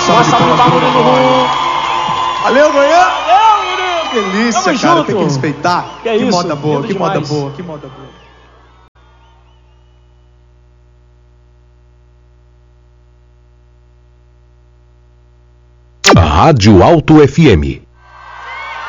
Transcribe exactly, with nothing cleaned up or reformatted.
Boa salve pra Murilo Rum. Valeu, Goiânia. Valeu, Murilo. Delícia, Tamo cara. junto. Tem que respeitar. Que é que isso, moda boa, lindo que moda demais. boa, que moda boa. Rádio Alto F M.